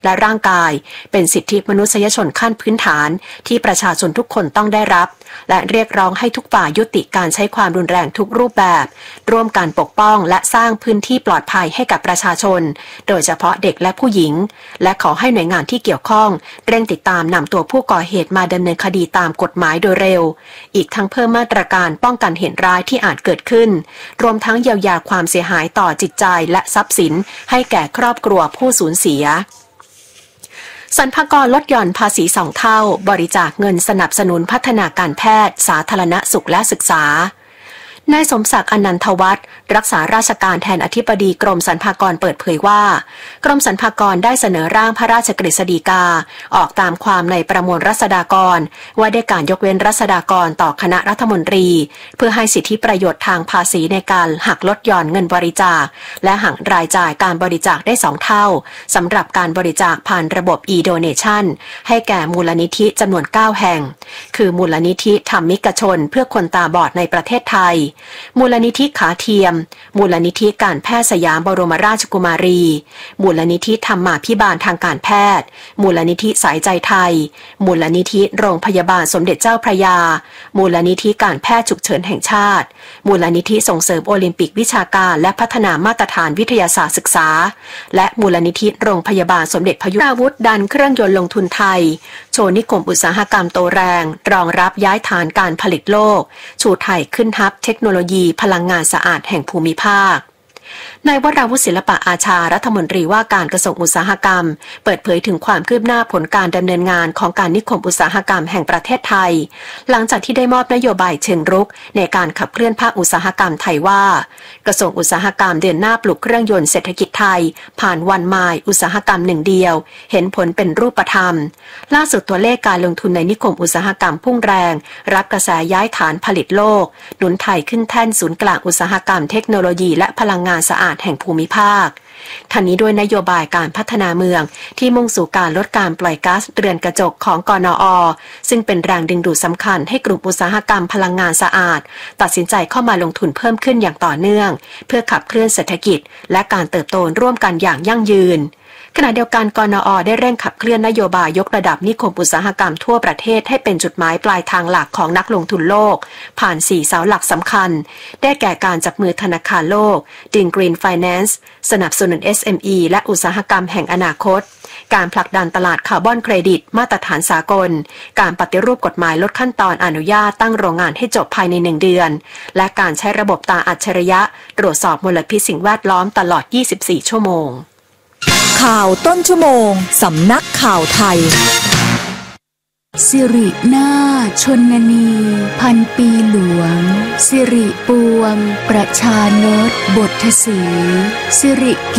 และร่างกายเป็นสิทธิมนุษยชนขั้นพื้นฐานที่ประชาชนทุกคนต้องได้รับและเรียกร้องให้ทุกฝ่ายยุติการใช้ความรุนแรงทุกรูปแบบร่วมกันปกป้องและสร้างพื้นที่ปลอดภัยให้กับประชาชนโดยเฉพาะเด็กและผู้หญิงและขอให้หน่วยงานที่เกี่ยวข้องเร่งติดตามนำตัวผู้ก่อเหตุมาดำเนินคดีตามกฎหมายโดยเร็วอีกทั้งเพิ่มมาตรการป้องกันเหตุร้ายที่อาจเกิดขึ้นรวมทั้งเยียวยาความเสียหายต่อจิตใจและทรัพย์สินให้แก่ครอบครัวผู้สูญเสียสรรพากรลดหย่อนภาษี2 เท่าบริจาคเงินสนับสนุนพัฒนาการแพทย์สาธารณสุขและศึกษานายสมศักดิ์อนันทวัฒน์รักษาราชการแทนอธิบดีกรมสรรพากรเปิดเผยว่ากรมสรรพากรได้เสนอร่างพระราชกฤษฎีกาออกตามความในประมวลรัษฎากรว่าด้วยการยกเว้นรัษฎากรต่อคณะรัฐมนตรีเพื่อให้สิทธิประโยชน์ทางภาษีในการหักลดหย่อนเงินบริจาคและหักรายจ่ายการบริจาคได้2 เท่าสำหรับการบริจาคผ่านระบบ e-donation ให้แก่มูลนิธิจำนวน9 แห่งคือมูลนิธิธรรมิกชนเพื่อคนตาบอดในประเทศไทยมูลนิธิขาเทียมมูลนิธิการแพทย์สยามบรมราชกุมารีมูลนิธิธรรมาภิบาลทางการแพทย์มูลนิธิสายใจไทยมูลนิธิโรงพยาบาลสมเด็จเจ้าพระยามูลนิธิการแพทย์ฉุกเฉินแห่งชาติมูลนิธิส่งเสริมโอลิมปิกวิชาการและพัฒนามาตรฐานวิทยาศาสตร์ศึกษาและมูลนิธิโรงพยาบาลสมเด็จพยุพราวุธดันเครื่องยนต์ลงทุนไทยโชว์นิคมอุตสาหกรรมโตแรงรองรับย้ายฐานการผลิตโลกชูไทยขึ้นฮับเทคโนโลยีพลังงานสะอาดแห่งภูมิภาคนายวราวุฒิศิลปะอาชารัฐมนตรีว่าการกระทรวงอุตสาหกรรมเปิดเผยถึงความคืบหน้าผลการดำเนินงานของการนิคมอุตสาหกรรมแห่งประเทศไทยหลังจากที่ได้มอบนโยบายเชิงรุกในการขับเคลื่อนภาคอุตสาหกรรมไทยว่ากระทรวงอุตสาหกรรมเดินหน้าปลุกเครื่องยนต์เศรษฐกิจไทยผ่านวันมายอุตสาหกรรม1 เดียวเห็นผลเป็นรูปธรรมล่าสุดตัวเลขการลงทุนในนิคมอุตสาหกรรมพุ่งแรงรับกระแสย้ายฐานผลิตโลกหนุนไทยขึ้นแท่นศูนย์กลางอุตสาหกรรมเทคโนโลยีและพลังงานสะอาดแห่งภูมิภาคทั้งนี้ด้วยนโยบายการพัฒนาเมืองที่มุ่งสู่การลดการปล่อยก๊าซเรือนกระจกของกนอ.ซึ่งเป็นแรงดึงดูดสำคัญให้กลุ่มอุตสาหกรรมพลังงานสะอาดตัดสินใจเข้ามาลงทุนเพิ่มขึ้นอย่างต่อเนื่องเพื่อขับเคลื่อนเศรษฐกิจและการเติบโตร่วมกันอย่างยั่งยืนขณะเดียวกันกนอ.ได้เร่งขับเคลื่อนนโยบายยกระดับนิคมอุตสาหกรรมทั่วประเทศให้เป็นจุดหมายปลายทางหลักของนักลงทุนโลกผ่าน4 เสาหลักสำคัญได้แก่การจับมือธนาคารโลกดินกรีนไฟแนนซ์สนับสนุน SME และอุตสาหกรรมแห่งอนาคตการผลักดันตลาดคาร์บอนเครดิตมาตรฐานสากลการปฏิรูปกฎหมายลดขั้นตอนอนุญาตตั้งโรงงานให้จบภายใน1 เดือนและการใช้ระบบตาอัจฉริยะตรวจสอบมลพิษสิ่งแวดล้อมตลอด24 ชั่วโมงข่าวต้นชั่วโมงสำนักข่าวไทยสิรินาถชนนีพันปีหลวงสิริปวงประชานตบทสีสิริ